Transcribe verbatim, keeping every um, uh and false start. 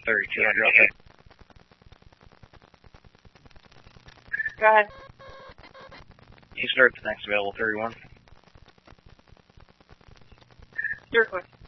thirty-two hundred, okay. Go ahead. You start the next available thirty-one. Your question.